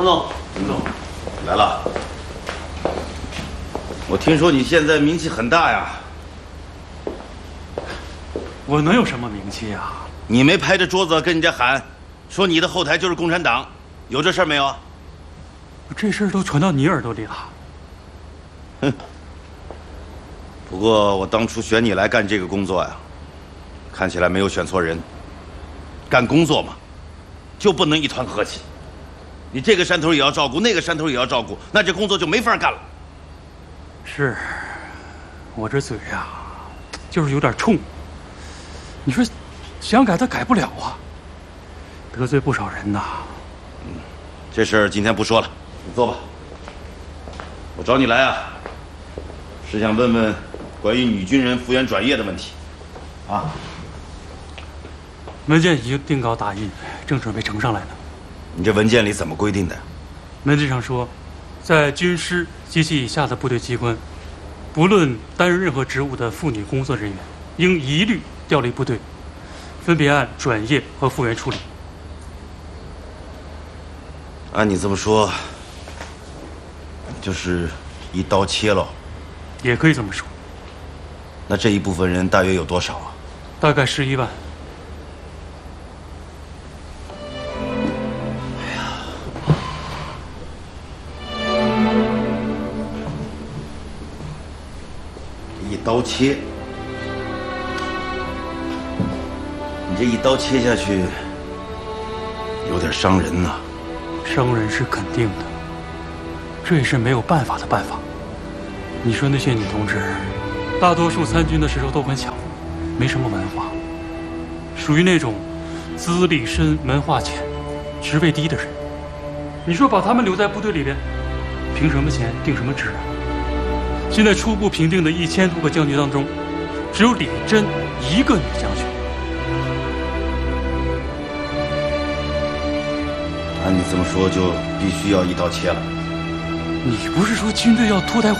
唐总， 来了。我听说你现在名气很大呀。 我能有什么名气呀？ 你没拍着桌子跟人家喊，说你的后台就是共产党，有这事儿没有啊？ 这事儿都传到你耳朵里了。 哼。不过我当初选你来干这个工作呀，看起来没有选错人。干工作嘛，就不能一团和气。你这个山头也要照顾，那个山头也要照顾，那这工作就没法干了。 是，我这嘴呀，就是有点冲。你说，想改他改不了啊，得罪不少人呐。 这事儿今天不说了，你坐吧。我找你来啊，是想问问关于女军人复员转业的问题。啊。 文件已经定稿打印，正准备呈上来呢。 你这文件里怎么规定的？ 文件上说，在军师及其以下的部队机关，不论担任任何职务的妇女工作人员，应一律调离部队，分别按转业和复员处理。 按你这么说，就是一刀切了。 也可以这么说。 那这一部分人大约有多少啊？ 大概11万。 一刀切，你这一刀切下去，有点伤人呐。 伤人是肯定的，这也是没有办法的办法。你说那些女同志，大多数参军的时候都很小，没什么文化，属于那种资历深、文化浅、职位低的人。你说把他们留在部队里边，凭什么钱定什么职啊？现在初步评定的1000多个将军当中，只有李珍一个女将军。 按你这么说，就必须要一刀切了。 你不是说军队要脱胎